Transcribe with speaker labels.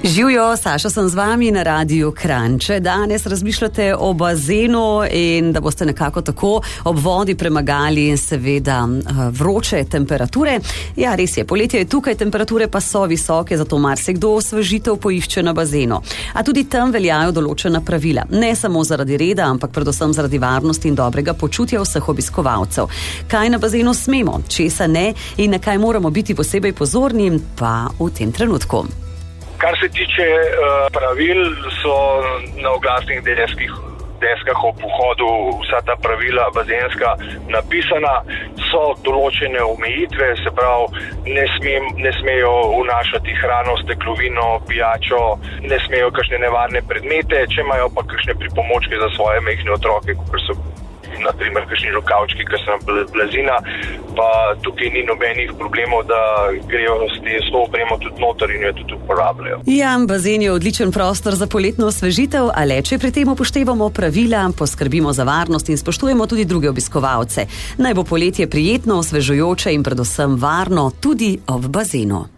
Speaker 1: Živijo, Saša sem z vami na Radiu Kranj. Če danes razmišljate o bazenu in da boste nekako tako ob vodi premagali seveda vroče temperature. Ja, res je, poletje je tukaj, temperature pa so visoke, zato marsikdo osvežitev poišče na bazenu. A tudi tam veljajo določena pravila. Ne samo zaradi reda, ampak predvsem zaradi varnosti in dobrega počutja vseh obiskovalcev. Kaj na bazenu smemo, česa ne in na kaj moramo biti posebej pozorni, pa v tem trenutku.
Speaker 2: Kar se tiče pravil, so na oglasnih deskah ob vhodu vsa ta pravila bazenska napisana, so določene omejitve, se pravi, ne smejo vnašati hrano, steklovino, pijačo, ne smejo kakšne nevarne predmete, če imajo pa kakšne pripomočke za svoje majhne otroke, kot so na primer kakšni rokavčki, ki so blazina, pa tukaj ni nobenih problemov, da grejo s to opremo tudi noter in jo tudi uporabljajo.
Speaker 1: Ja, bazen je odličen prostor za poletno osvežitev, a le če pri tem upoštevamo pravila, poskrbimo za varnost in spoštujemo tudi druge obiskovalce. Naj bo poletje prijetno, osvežujoče in predvsem varno tudi ob bazenu.